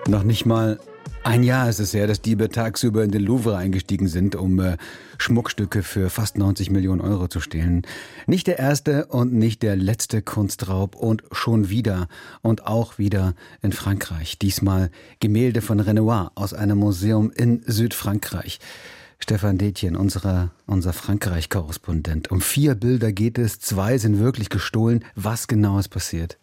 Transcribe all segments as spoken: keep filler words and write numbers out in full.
Noch nicht mal ein Jahr ist es her, dass Diebe tagsüber in den Louvre eingestiegen sind, um äh, Schmuckstücke für fast neunzig Millionen Euro zu stehlen. Nicht der erste und nicht der letzte Kunstraub und schon wieder und auch wieder in Frankreich. Diesmal Gemälde von Renoir aus einem Museum in Südfrankreich. Stefan Detjen, unserer, unser Frankreich-Korrespondent. Um vier Bilder geht es, zwei sind wirklich gestohlen. Was genau ist passiert?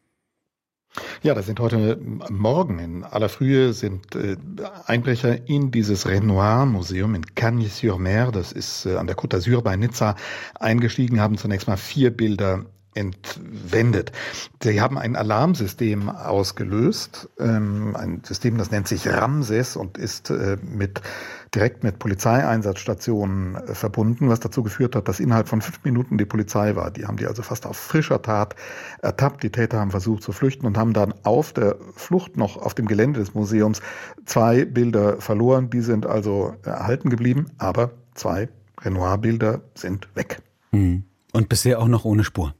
Ja, das sind heute Morgen in aller Frühe sind äh, Einbrecher in dieses Renoir-Museum in Cagnes-sur-Mer, das ist äh, an der Côte d'Azur bei Nizza, eingestiegen, haben zunächst mal vier Bilder entwendet. Sie haben ein Alarmsystem ausgelöst, ähm, ein System, das nennt sich Ramses und ist äh, mit direkt mit Polizeieinsatzstationen äh, verbunden, was dazu geführt hat, dass innerhalb von fünf Minuten die Polizei war. Die haben die also fast auf frischer Tat ertappt. Die Täter haben versucht zu flüchten und haben dann auf der Flucht noch auf dem Gelände des Museums zwei Bilder verloren. Die sind also erhalten geblieben, aber zwei Renoir-Bilder sind weg. Hm. Und bisher auch noch ohne Spur.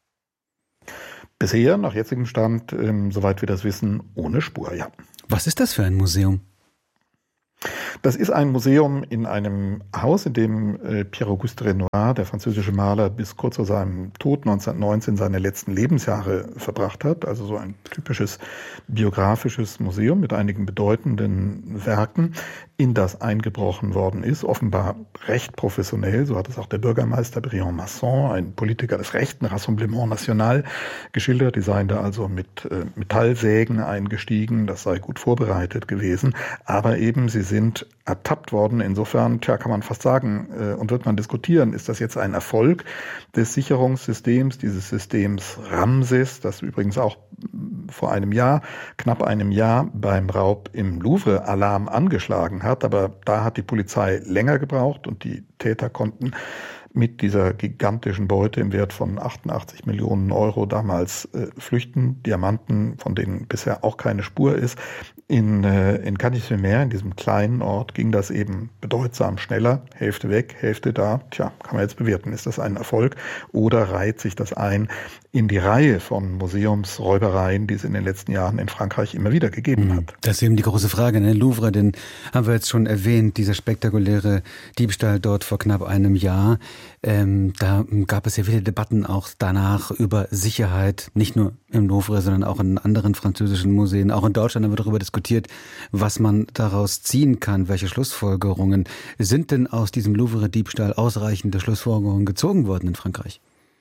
Bisher, nach jetzigem Stand, ähm, soweit wir das wissen, ohne Spur, ja. Was ist das für ein Museum? Das ist ein Museum in einem Haus, in dem äh, Pierre-Auguste Renoir, der französische Maler, bis kurz vor seinem Tod neunzehnhundertneunzehn seine letzten Lebensjahre verbracht hat. Also so ein typisches biografisches Museum mit einigen bedeutenden Werken, in das eingebrochen worden ist. Offenbar recht professionell, so hat es auch der Bürgermeister Briand Masson, ein Politiker des rechten Rassemblement National, geschildert. Die seien da also mit äh, Metallsägen eingestiegen, das sei gut vorbereitet gewesen. Aber eben, sie sind ertappt worden. Insofern, tja, kann man fast sagen, äh, und wird man diskutieren, ist das jetzt ein Erfolg des Sicherungssystems, dieses Systems Ramses, das übrigens auch vor einem Jahr, knapp einem Jahr beim Raub im Louvre Alarm angeschlagen hat. Aber da hat die Polizei länger gebraucht und die Täter konnten mit dieser gigantischen Beute im Wert von achtundachtzig Millionen Euro damals äh, flüchten. Diamanten, von denen bisher auch keine Spur ist. In, äh, in Cagnes-sur-Mer, in diesem kleinen Ort, ging das eben bedeutsam schneller. Hälfte weg, Hälfte da. Tja, kann man jetzt bewerten, ist das ein Erfolg oder reiht sich das ein in die Reihe von Museumsräubereien, die es in den letzten Jahren in Frankreich immer wieder gegeben hat? Das ist eben die große Frage. Den Louvre, den haben wir jetzt schon erwähnt, dieser spektakuläre Diebstahl dort vor knapp einem Jahr. Ähm, da gab es ja viele Debatten auch danach über Sicherheit, nicht nur im Louvre, sondern auch in anderen französischen Museen. Auch in Deutschland haben wir darüber diskutiert, was man daraus ziehen kann, welche Schlussfolgerungen. Sind denn aus diesem Louvre-Diebstahl ausreichende Schlussfolgerungen gezogen worden in Frankreich?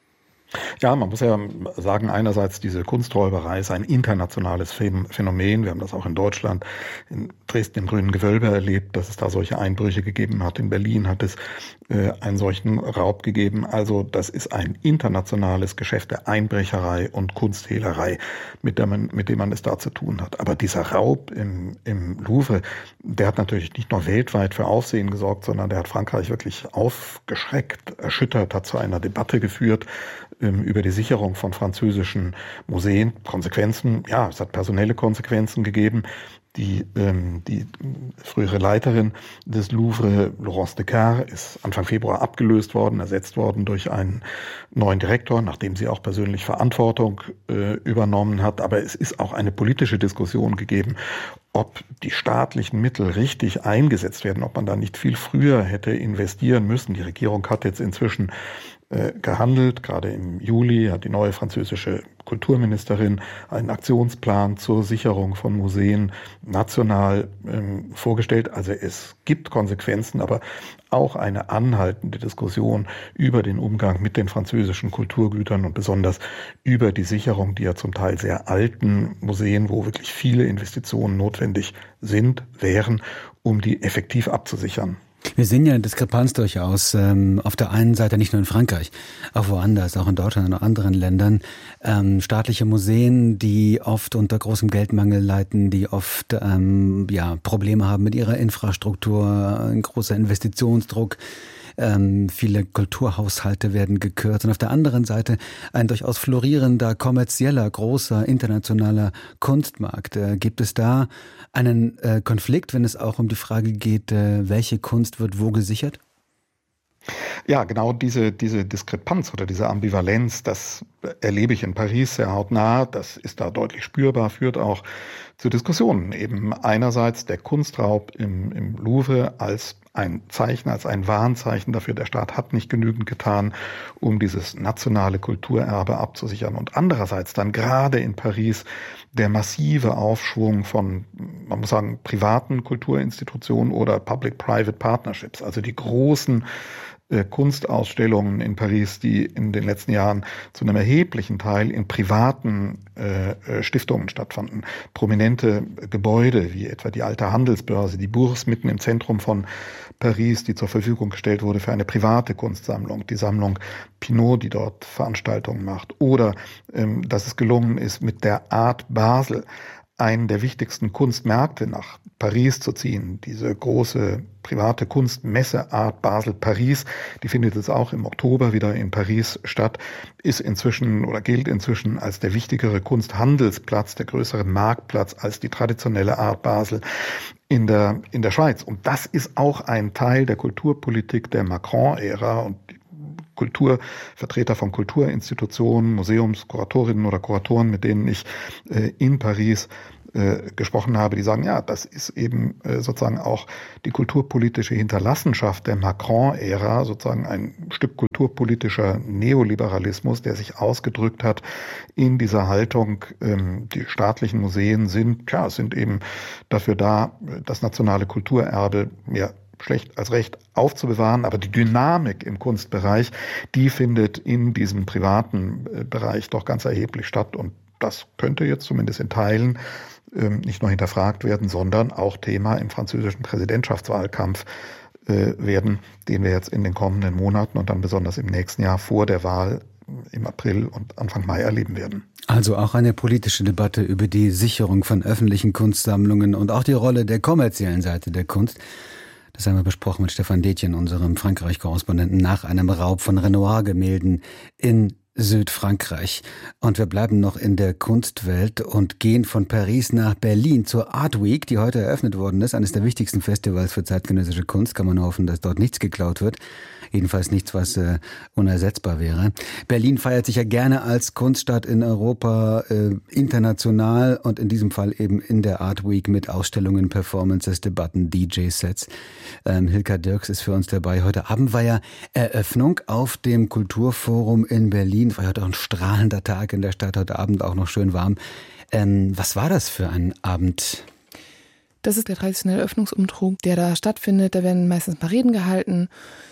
Ja, man muss ja sagen, einerseits diese Kunsträuberei ist ein internationales Phänomen. Wir haben das auch in Deutschland, in Dresden im Grünen Gewölbe erlebt, dass es da solche Einbrüche gegeben hat. In Berlin hat es äh, einen solchen Raub gegeben. Also das ist ein internationales Geschäft der Einbrecherei und Kunsthehlerei, mit dem man, mit dem man es da zu tun hat. Aber dieser Raub im, im Louvre, der hat natürlich nicht nur weltweit für Aufsehen gesorgt, sondern der hat Frankreich wirklich aufgeschreckt, erschüttert, hat zu einer Debatte geführt über die Sicherung von französischen Museen. Konsequenzen, ja, es hat personelle Konsequenzen gegeben. Die, ähm, die frühere Leiterin des Louvre, Laurence Descartes, ist Anfang Februar abgelöst worden, ersetzt worden durch einen neuen Direktor, nachdem sie auch persönlich Verantwortung äh, übernommen hat. Aber es ist auch eine politische Diskussion gegeben, ob die staatlichen Mittel richtig eingesetzt werden, ob man da nicht viel früher hätte investieren müssen. Die Regierung hat jetzt inzwischen äh, gehandelt. Gerade im Juli hat die neue französische Kulturministerin einen Aktionsplan zur Sicherung von Museen national ähm, vorgestellt. Also es gibt Konsequenzen, aber auch eine anhaltende Diskussion über den Umgang mit den französischen Kulturgütern und besonders über die Sicherung, die ja zum Teil sehr alten Museen, wo wirklich viele Investitionen notwendig sind, wären, um die effektiv abzusichern. Wir sehen ja eine Diskrepanz durchaus. Ähm, auf der einen Seite nicht nur in Frankreich, auch woanders, auch in Deutschland und anderen Ländern. Ähm, staatliche Museen, die oft unter großem Geldmangel leiden, die oft ähm, ja Probleme haben mit ihrer Infrastruktur, ein großer Investitionsdruck. Ähm, viele Kulturhaushalte werden gekürzt. Und auf der anderen Seite ein durchaus florierender, kommerzieller, großer, internationaler Kunstmarkt. Äh, gibt es da einen äh, Konflikt, wenn es auch um die Frage geht, äh, welche Kunst wird wo gesichert? Ja, genau diese, diese Diskrepanz oder diese Ambivalenz, das erlebe ich in Paris sehr hautnah. Das ist da deutlich spürbar, führt auch zu Diskussionen. Eben einerseits der Kunstraub im, im Louvre als ein Zeichen, als ein Warnzeichen dafür, der Staat hat nicht genügend getan, um dieses nationale Kulturerbe abzusichern. Und andererseits dann gerade in Paris der massive Aufschwung von, man muss sagen, privaten Kulturinstitutionen oder Public-Private Partnerships, also die großen äh, Kunstausstellungen in Paris, die in den letzten Jahren zu einem erheblichen Teil in privaten äh, Stiftungen stattfanden. Prominente Gebäude, wie etwa die alte Handelsbörse, die Bourse mitten im Zentrum von Paris, die zur Verfügung gestellt wurde für eine private Kunstsammlung, die Sammlung Pinault, die dort Veranstaltungen macht. Oder ähm, dass es gelungen ist, mit der Art Basel einen der wichtigsten Kunstmärkte nach Paris zu ziehen. Diese große private Kunstmesse Art Basel Paris, die findet jetzt auch im Oktober wieder in Paris statt, ist inzwischen oder gilt inzwischen als der wichtigere Kunsthandelsplatz, der größere Marktplatz als die traditionelle Art Basel in der, in der Schweiz. Und das ist auch ein Teil der Kulturpolitik der Macron-Ära und Kulturvertreter von Kulturinstitutionen, Museumskuratorinnen oder Kuratoren, mit denen ich äh, in Paris äh, gesprochen habe, die sagen, ja, das ist eben äh, sozusagen auch die kulturpolitische Hinterlassenschaft der Macron-Ära, sozusagen ein Stück kulturpolitischer Neoliberalismus, der sich ausgedrückt hat in dieser Haltung, ähm, die staatlichen Museen sind, ja, sind eben dafür da, das nationale Kulturerbe mehr schlecht als recht aufzubewahren, aber die Dynamik im Kunstbereich, die findet in diesem privaten Bereich doch ganz erheblich statt und das könnte jetzt zumindest in Teilen ähm, nicht nur hinterfragt werden, sondern auch Thema im französischen Präsidentschaftswahlkampf äh, werden, den wir jetzt in den kommenden Monaten und dann besonders im nächsten Jahr vor der Wahl im April und Anfang Mai erleben werden. Also auch eine politische Debatte über die Sicherung von öffentlichen Kunstsammlungen und auch die Rolle der kommerziellen Seite der Kunst. Das haben wir besprochen mit Stefan Detjen, unserem Frankreich-Korrespondenten, nach einem Raub von Renoir-Gemälden in Südfrankreich. Und wir bleiben noch in der Kunstwelt und gehen von Paris nach Berlin zur Art Week, die heute eröffnet worden ist. Eines der wichtigsten Festivals für zeitgenössische Kunst. Kann man nur hoffen, dass dort nichts geklaut wird. Jedenfalls nichts, was äh, unersetzbar wäre. Berlin feiert sich ja gerne als Kunststadt in Europa, äh, international und in diesem Fall eben in der Art Week mit Ausstellungen, Performances, Debatten, D J-Sets. Ähm, Hilka Dirks ist für uns dabei. Heute Abend war ja Eröffnung auf dem Kulturforum in Berlin. Es war ja heute auch ein strahlender Tag in der Stadt, heute Abend auch noch schön warm. Ähm, was war das für ein Abend? Das ist der traditionelle Eröffnungsumtrug, der da stattfindet. Da werden meistens mal Reden gehalten.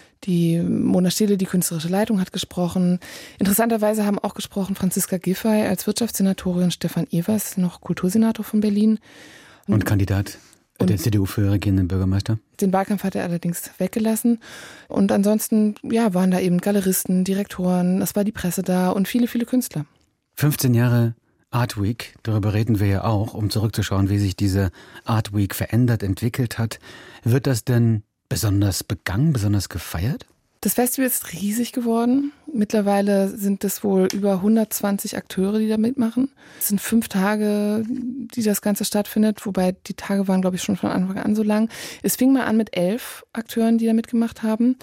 Die Mona Steele, die künstlerische Leitung, hat gesprochen. Interessanterweise haben auch gesprochen Franziska Giffey als Wirtschaftssenatorin, Stefan Evers, noch Kultursenator von Berlin. Und, und Kandidat der C D U für regierenden Bürgermeister. Den Wahlkampf hat er allerdings weggelassen. Und ansonsten ja, waren da eben Galeristen, Direktoren, es war die Presse da und viele, viele Künstler. fünfzehn Jahre Art Week, darüber reden wir ja auch, um zurückzuschauen, wie sich diese Art Week verändert, entwickelt hat. Wird das denn besonders begangen, besonders gefeiert? Das Festival ist riesig geworden. Mittlerweile sind es wohl über hundertzwanzig Akteure, die da mitmachen. Es sind fünf Tage, die das Ganze stattfindet, wobei die Tage waren, glaube ich, schon von Anfang an so lang. Es fing mal an mit elf Akteuren, die da mitgemacht haben.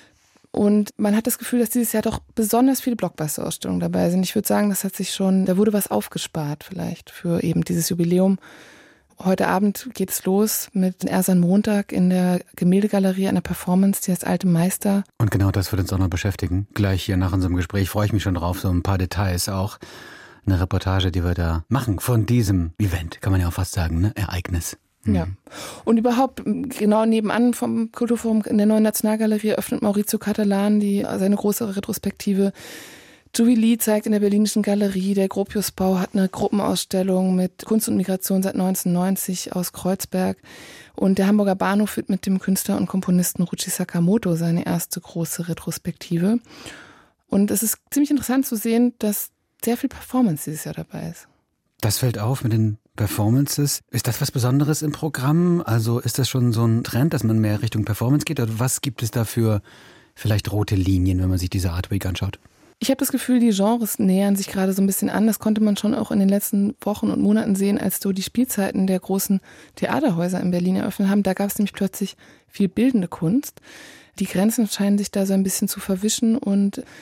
Und man hat das Gefühl, dass dieses Jahr doch besonders viele Blockbuster-Ausstellungen dabei sind. Ich würde sagen, das hat sich schon, da wurde was aufgespart vielleicht für eben dieses Jubiläum. Heute Abend geht es los mit Ersan Montag in der Gemäldegalerie, einer Performance, die heißt Alte Meister. Und genau das wird uns auch noch beschäftigen. Gleich hier nach unserem Gespräch freue ich mich schon drauf, so ein paar Details auch. Eine Reportage, die wir da machen von diesem Event, kann man ja auch fast sagen, ne? Ereignis. Mhm. Ja. Und überhaupt, genau nebenan vom Kulturforum in der Neuen Nationalgalerie öffnet Maurizio Catalan die, seine große Retrospektive. Jubilee zeigt in der Berlinischen Galerie, der Gropiusbau hat eine Gruppenausstellung mit Kunst und Migration seit neunzehnhundertneunzig aus Kreuzberg und der Hamburger Bahnhof führt mit dem Künstler und Komponisten Ruchi Sakamoto seine erste große Retrospektive. Und es ist ziemlich interessant zu sehen, dass sehr viel Performance dieses Jahr dabei ist. Das fällt auf mit den Performances. Ist das was Besonderes im Programm? Also ist das schon so ein Trend, dass man mehr Richtung Performance geht? Oder was gibt es da für vielleicht rote Linien, wenn man sich diese Art Week anschaut? Ich habe das Gefühl, die Genres nähern sich gerade so ein bisschen an. Das konnte man schon auch in den letzten Wochen und Monaten sehen, als so die Spielzeiten der großen Theaterhäuser in Berlin eröffnet haben. Da gab es nämlich plötzlich viel bildende Kunst. Die Grenzen scheinen sich da so ein bisschen zu verwischen und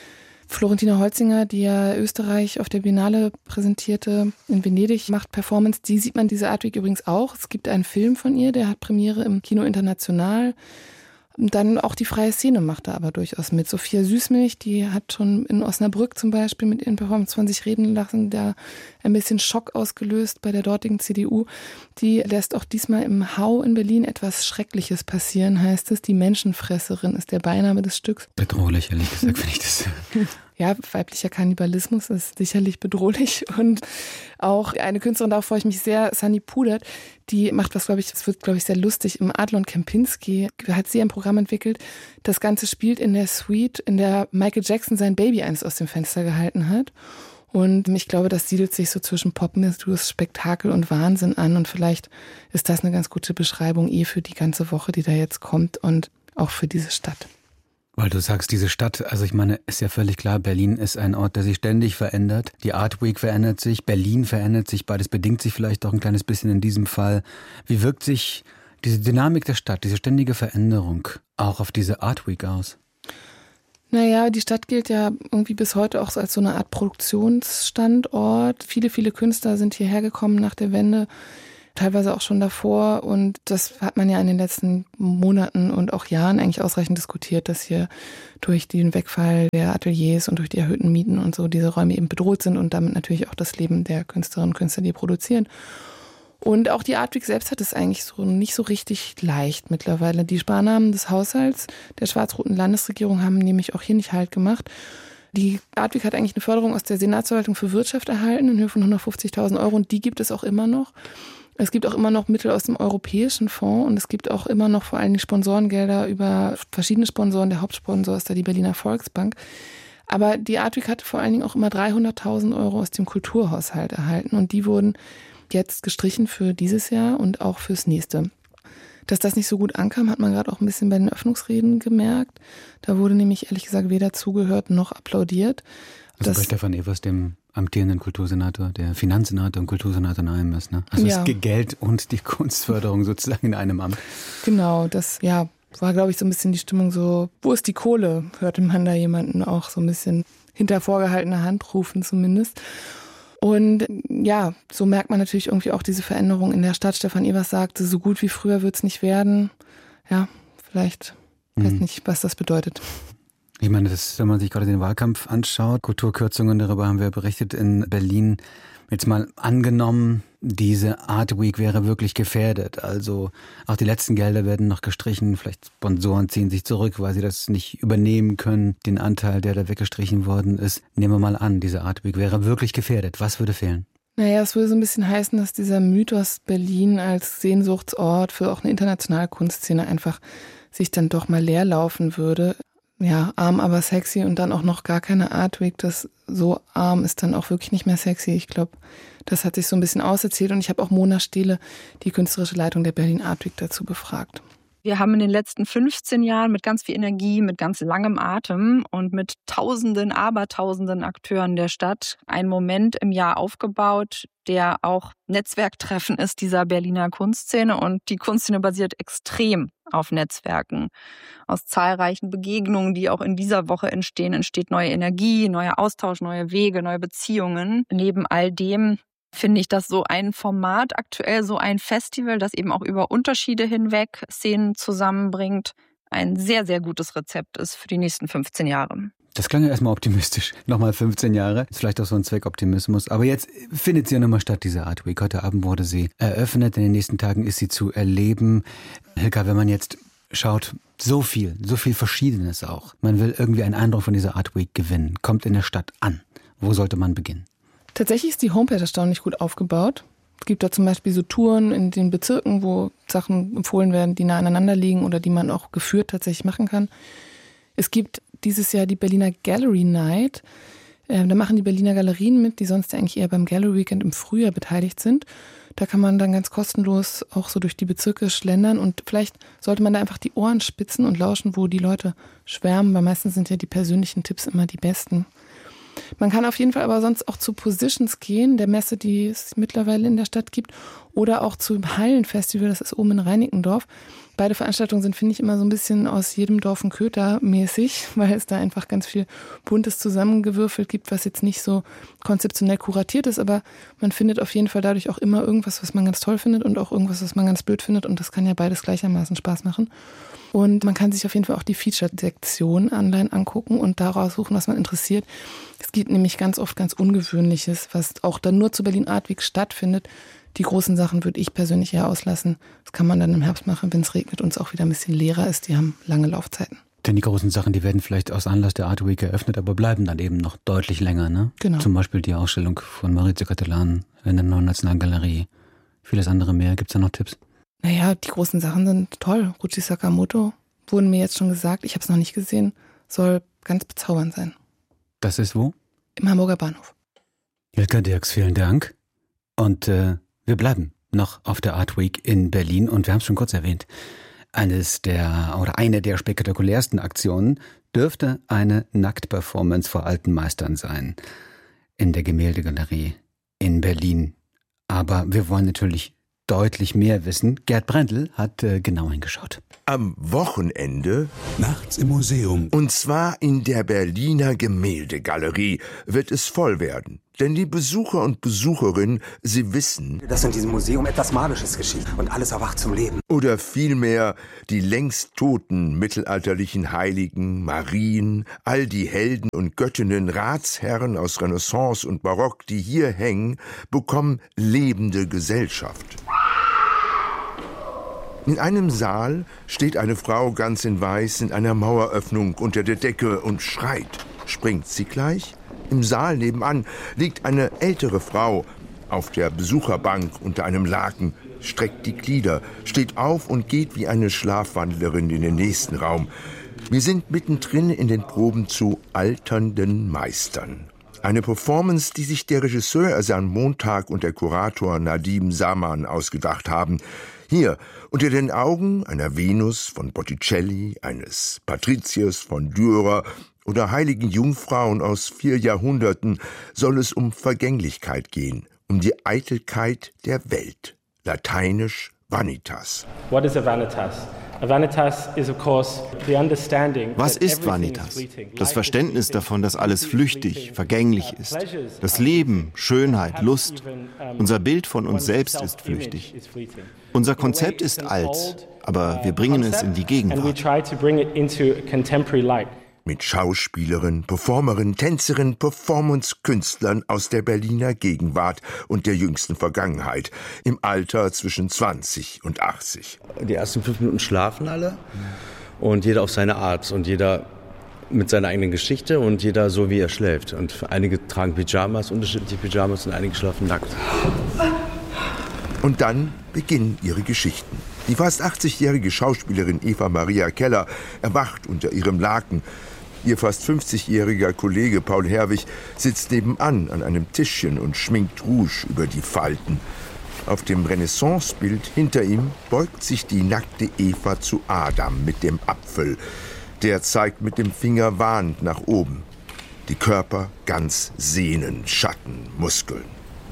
Florentina Holzinger, die ja Österreich auf der Biennale präsentierte, in Venedig, macht Performance. Die sieht man diese Art Week übrigens auch. Es gibt einen Film von ihr, der hat Premiere im Kino International. Dann auch die freie Szene macht da aber durchaus mit. Sophia Süßmilch, die hat schon in Osnabrück zum Beispiel mit ihren Performance von sich reden lassen, da ein bisschen Schock ausgelöst bei der dortigen C D U. Die lässt auch diesmal im Hau in Berlin etwas Schreckliches passieren, heißt es. Die Menschenfresserin ist der Beiname des Stücks. Bedrohlich, ehrlich gesagt, finde ich das. Ja, weiblicher Kannibalismus ist sicherlich bedrohlich. Und auch eine Künstlerin, darauf freue ich mich sehr, Sunny Pudert, die macht was, glaube ich, das wird, glaube ich, sehr lustig. Im Adlon Kempinski hat sie ein Programm entwickelt. Das Ganze spielt in der Suite, in der Michael Jackson sein Baby einst aus dem Fenster gehalten hat. Und ich glaube, das siedelt sich so zwischen Popmusik, Spektakel und Wahnsinn an. Und vielleicht ist das eine ganz gute Beschreibung eh für die ganze Woche, die da jetzt kommt und auch für diese Stadt. Weil du sagst, diese Stadt, also ich meine, ist ja völlig klar, Berlin ist ein Ort, der sich ständig verändert. Die Art Week verändert sich, Berlin verändert sich, beides bedingt sich vielleicht auch ein kleines bisschen in diesem Fall. Wie wirkt sich diese Dynamik der Stadt, diese ständige Veränderung auch auf diese Art Week aus? Naja, die Stadt gilt ja irgendwie bis heute auch als so eine Art Produktionsstandort. Viele, viele Künstler sind hierher gekommen nach der Wende, teilweise auch schon davor. Und das hat man ja in den letzten Monaten und auch Jahren eigentlich ausreichend diskutiert, dass hier durch den Wegfall der Ateliers und durch die erhöhten Mieten und so diese Räume eben bedroht sind und damit natürlich auch das Leben der Künstlerinnen und Künstler, die produzieren. Und auch die Art Week selbst hat es eigentlich so nicht so richtig leicht mittlerweile. Die Sparnahmen des Haushalts der schwarz-roten Landesregierung haben nämlich auch hier nicht Halt gemacht. Die Art Week hat eigentlich eine Förderung aus der Senatsverwaltung für Wirtschaft erhalten in Höhe von hundertfünfzigtausend Euro und die gibt es auch immer noch. Es gibt auch immer noch Mittel aus dem Europäischen Fonds und es gibt auch immer noch vor allem die Sponsorengelder über verschiedene Sponsoren. Der Hauptsponsor ist da die Berliner Volksbank. Aber die Art Week hat vor allen Dingen auch immer dreihunderttausend Euro aus dem Kulturhaushalt erhalten und die wurden jetzt gestrichen für dieses Jahr und auch fürs nächste. Dass das nicht so gut ankam, hat man gerade auch ein bisschen bei den Öffnungsreden gemerkt. Da wurde nämlich ehrlich gesagt weder zugehört noch applaudiert. Also bei Stefan Evers, dem amtierenden Kultursenator, der Finanzsenator und Kultursenator in einem ist, ne? Also ja. Das Geld und die Kunstförderung sozusagen in einem Amt. Genau, das ja war, glaube ich, so ein bisschen die Stimmung so, wo ist die Kohle? Hörte man da jemanden auch so ein bisschen hinter vorgehaltener Hand rufen zumindest. Und ja, so merkt man natürlich irgendwie auch diese Veränderung in der Stadt. Stefan Evers sagte, so gut wie früher wird es nicht werden. Ja, vielleicht, mhm. weiß nicht, was das bedeutet. Ich meine, das, wenn man sich gerade den Wahlkampf anschaut, Kulturkürzungen, darüber haben wir berichtet in Berlin. Jetzt mal angenommen, diese Art Week wäre wirklich gefährdet. Also auch die letzten Gelder werden noch gestrichen. Vielleicht Sponsoren ziehen sich zurück, weil sie das nicht übernehmen können, den Anteil, der da weggestrichen worden ist. Nehmen wir mal an, diese Art Week wäre wirklich gefährdet. Was würde fehlen? Naja, es würde so ein bisschen heißen, dass dieser Mythos Berlin als Sehnsuchtsort für auch eine internationale Kunstszene einfach sich dann doch mal leer laufen würde. Ja, arm, aber sexy und dann auch noch gar keine Art Week. Das so arm ist dann auch wirklich nicht mehr sexy. Ich glaube, das hat sich so ein bisschen auserzählt und ich habe auch Mona Stehle, die künstlerische Leitung der Berlin Art Week, dazu befragt. Wir haben in den letzten fünfzehn Jahren mit ganz viel Energie, mit ganz langem Atem und mit tausenden, abertausenden Akteuren der Stadt einen Moment im Jahr aufgebaut, der auch Netzwerktreffen ist dieser Berliner Kunstszene. Und die Kunstszene basiert extrem auf Netzwerken. Aus zahlreichen Begegnungen, die auch in dieser Woche entstehen, entsteht neue Energie, neuer Austausch, neue Wege, neue Beziehungen. Neben all dem finde ich, dass so ein Format aktuell, so ein Festival, das eben auch über Unterschiede hinweg Szenen zusammenbringt, ein sehr, sehr gutes Rezept ist für die nächsten fünfzehn Jahre. Das klang ja erstmal optimistisch. Nochmal fünfzehn Jahre. Ist vielleicht auch so ein Zweckoptimismus. Aber jetzt findet sie ja nochmal statt, diese Art Week. Heute Abend wurde sie eröffnet. In den nächsten Tagen ist sie zu erleben. Hilka, wenn man jetzt schaut, so viel, so viel Verschiedenes auch. Man will irgendwie einen Eindruck von dieser Art Week gewinnen. Kommt in der Stadt an. Wo sollte man beginnen? Tatsächlich ist die Homepage erstaunlich gut aufgebaut. Es gibt da zum Beispiel so Touren in den Bezirken, wo Sachen empfohlen werden, die nah aneinander liegen oder die man auch geführt tatsächlich machen kann. Es gibt dieses Jahr die Berliner Gallery Night. Da machen die Berliner Galerien mit, die sonst eigentlich eher beim Gallery Weekend im Frühjahr beteiligt sind. Da kann man dann ganz kostenlos auch so durch die Bezirke schlendern und vielleicht sollte man da einfach die Ohren spitzen und lauschen, wo die Leute schwärmen, weil meistens sind ja die persönlichen Tipps immer die besten. Man kann auf jeden Fall aber sonst auch zu Positions gehen, der Messe, die es mittlerweile in der Stadt gibt, oder auch zum Hallenfestival, das ist oben in Reinickendorf. Beide Veranstaltungen sind, finde ich, immer so ein bisschen aus jedem Dorf ein Köter mäßig, weil es da einfach ganz viel Buntes zusammengewürfelt gibt, was jetzt nicht so konzeptionell kuratiert ist, aber man findet auf jeden Fall dadurch auch immer irgendwas, was man ganz toll findet und auch irgendwas, was man ganz blöd findet, und das kann ja beides gleichermaßen Spaß machen. Und man kann sich auf jeden Fall auch die Feature-Sektion online angucken und daraus suchen, was man interessiert. Es gibt nämlich ganz oft ganz Ungewöhnliches, was auch dann nur zu Berlin Art Week stattfindet. Die großen Sachen würde ich persönlich eher auslassen. Das kann man dann im Herbst machen, wenn es regnet und es auch wieder ein bisschen leerer ist. Die haben lange Laufzeiten. Denn die großen Sachen, die werden vielleicht aus Anlass der Art Week eröffnet, aber bleiben dann eben noch deutlich länger, ne? Genau. Zum Beispiel die Ausstellung von Maurizio Cattelan in der Neuen Nationalgalerie. Vieles andere mehr. Gibt es da noch Tipps? Naja, die großen Sachen sind toll. Ruchi Sakamoto, wurden mir jetzt schon gesagt, ich habe es noch nicht gesehen, soll ganz bezaubernd sein. Das ist wo? Im Hamburger Bahnhof. Ilka Dirks, vielen Dank. Und äh, wir bleiben noch auf der Art Week in Berlin und wir haben es schon kurz erwähnt. Eines der oder eine der spektakulärsten Aktionen dürfte eine Nacktperformance vor alten Meistern sein in der Gemäldegalerie in Berlin. Aber wir wollen natürlich deutlich mehr wissen. Gerd Brendel hat äh, genau hingeschaut. Am Wochenende, nachts im Museum, und zwar in der Berliner Gemäldegalerie, wird es voll werden. Denn die Besucher und Besucherinnen, sie wissen, dass in diesem Museum etwas Magisches geschieht und alles erwacht zum Leben. Oder vielmehr die längst toten mittelalterlichen Heiligen, Marien, all die Helden und Göttinnen, Ratsherren aus Renaissance und Barock, die hier hängen, bekommen lebende Gesellschaft. In einem Saal steht eine Frau ganz in Weiß in einer Maueröffnung unter der Decke und schreit. Springt sie gleich? Im Saal nebenan liegt eine ältere Frau auf der Besucherbank unter einem Laken, streckt die Glieder, steht auf und geht wie eine Schlafwandlerin in den nächsten Raum. Wir sind mittendrin in den Proben zu alternden Meistern. Eine Performance, die sich der Regisseur Ersan Montag und der Kurator Nadim Saman ausgedacht haben. Hier, unter den Augen einer Venus von Botticelli, eines Patriciers von Dürer oder heiligen Jungfrauen aus vier Jahrhunderten, soll es um Vergänglichkeit gehen, um die Eitelkeit der Welt. Lateinisch Vanitas. What is a vanitas? A vanitas is of course the understanding. Was ist Vanitas? Das Verständnis davon, dass alles flüchtig, vergänglich ist. Das Leben, Schönheit, Lust. Unser Bild von uns selbst ist flüchtig. Unser Konzept ist alt, aber wir bringen es in die Gegenwart. Mit Schauspielerinnen, Performerinnen, Tänzerinnen, Performance-Künstlern aus der Berliner Gegenwart und der jüngsten Vergangenheit, im Alter zwischen zwanzig und achtzig. Die ersten fünf Minuten schlafen alle und jeder auf seine Art und jeder mit seiner eigenen Geschichte und jeder so, wie er schläft. Und einige tragen Pyjamas, unterschiedliche Pyjamas, und einige schlafen nackt. Und dann beginnen ihre Geschichten. Die fast achtzigjährige Schauspielerin Eva Maria Keller erwacht unter ihrem Laken. Ihr fast fünfzigjähriger Kollege Paul Herwig sitzt nebenan an einem Tischchen und schminkt Rouge über die Falten. Auf dem Renaissance-Bild hinter ihm beugt sich die nackte Eva zu Adam mit dem Apfel. Der zeigt mit dem Finger warnend nach oben. Die Körper ganz Sehnen, Schatten, Muskeln.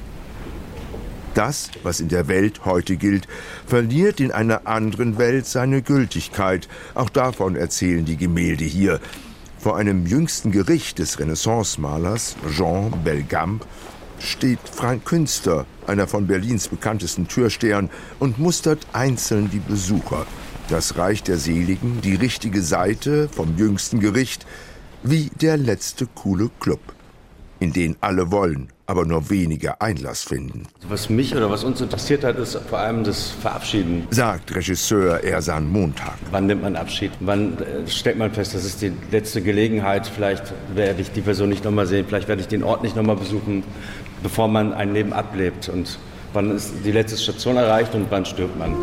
Das, was in der Welt heute gilt, verliert in einer anderen Welt seine Gültigkeit. Auch davon erzählen die Gemälde hier. Vor einem jüngsten Gericht des Renaissance-Malers Jean Belgamp steht Frank Künster, einer von Berlins bekanntesten Türstehern, und mustert einzeln die Besucher. Das Reich der Seligen, die richtige Seite vom jüngsten Gericht, wie der letzte coole Club, in den alle wollen, aber nur wenige Einlass finden. Was mich oder was uns interessiert hat, ist vor allem das Verabschieden, sagt Regisseur Ersan Montag. Wann nimmt man Abschied? Wann äh, stellt man fest, das ist die letzte Gelegenheit, vielleicht werde ich die Person nicht nochmal sehen, vielleicht werde ich den Ort nicht nochmal besuchen, bevor man ein Leben ablebt. Und wann ist die letzte Station erreicht und wann stirbt man?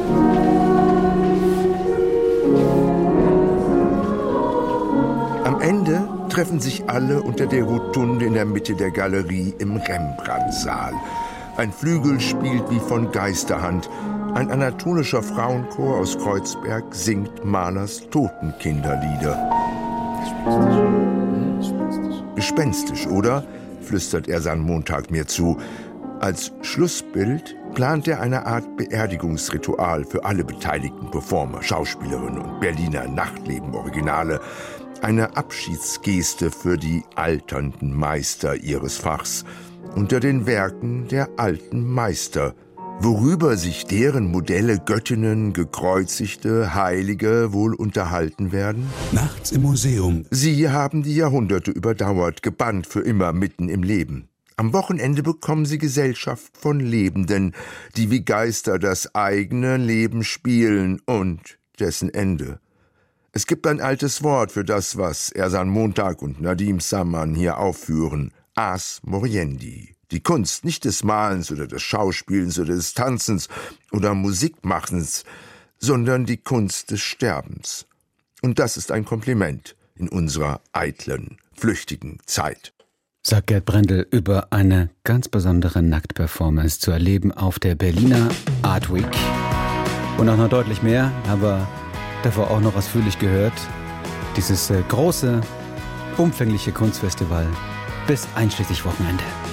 Am Ende treffen sich alle unter der Rotunde in der Mitte der Galerie im Rembrandt-Saal. Ein Flügel spielt wie von Geisterhand. Ein anatolischer Frauenchor aus Kreuzberg singt Mahlers Totenkinderlieder. Gespenstisch. Gespenstisch, oder? Flüstert Ersan Montag mir zu. Als Schlussbild plant er eine Art Beerdigungsritual für alle beteiligten Performer, Schauspielerinnen und Berliner Nachtleben-Originale. Eine Abschiedsgeste für die alternden Meister ihres Fachs unter den Werken der alten Meister, worüber sich deren Modelle Göttinnen, Gekreuzigte, Heilige wohl unterhalten werden? Nachts im Museum. Sie haben die Jahrhunderte überdauert, gebannt für immer mitten im Leben. Am Wochenende bekommen sie Gesellschaft von Lebenden, die wie Geister das eigene Leben spielen und dessen Ende. Es gibt ein altes Wort für das, was Ersan Montag und Nadim Samman hier aufführen: Ars Moriendi. Die Kunst nicht des Malens oder des Schauspielens oder des Tanzens oder Musikmachens, sondern die Kunst des Sterbens. Und das ist ein Kompliment in unserer eitlen, flüchtigen Zeit. Sagt Gerd Brendel über eine ganz besondere Nacktperformance zu erleben auf der Berliner Art Week. Und auch noch deutlich mehr, aber davor auch noch ausführlich gehört, dieses äh, große, umfängliche Kunstfestival bis einschließlich Wochenende.